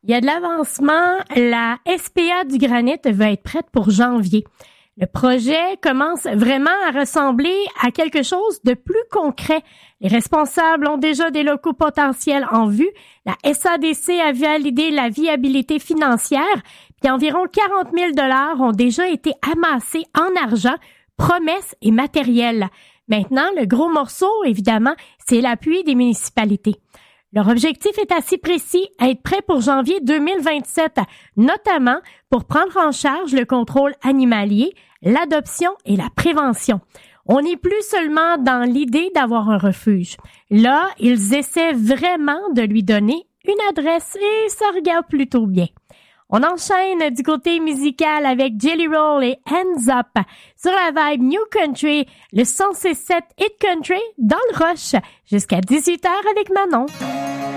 Il y a de l'avancement. La SPA du granit va être prête pour janvier. Le projet commence vraiment à ressembler à quelque chose de plus concret. Les responsables ont déjà des locaux potentiels en vue. La SADC a validé la viabilité financière. Puis environ 40 000 $ ont déjà été amassés en argent, promesses et matériel. Maintenant, le gros morceau, évidemment, c'est l'appui des municipalités. Leur objectif est assez précis, être prêt pour janvier 2027, notamment pour prendre en charge le contrôle animalier, l'adoption et la prévention. On n'est plus seulement dans l'idée d'avoir un refuge. Là, ils essaient vraiment de lui donner une adresse et ça regarde plutôt bien. On enchaîne du côté musical avec Jelly Roll et Hands Up sur la vibe New Country, le 106.7 Hit Country dans le rush jusqu'à 18h avec Manon.